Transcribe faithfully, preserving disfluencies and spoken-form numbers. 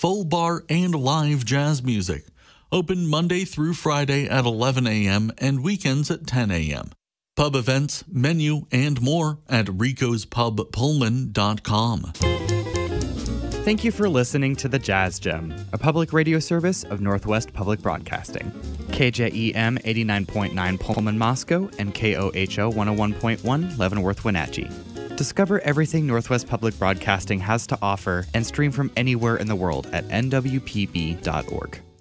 full bar and live jazz music. Open Monday through Friday at eleven a.m. and weekends at ten a.m. Pub events, menu, and more at ricos pub pullman dot com. Thank you for listening to The Jazz Gem, a public radio service of Northwest Public Broadcasting. K J E M eighty-nine point nine Pullman, Moscow, and K O H O one oh one point one Leavenworth, Wenatchee. Discover everything Northwest Public Broadcasting has to offer and stream from anywhere in the world at N W P B dot org.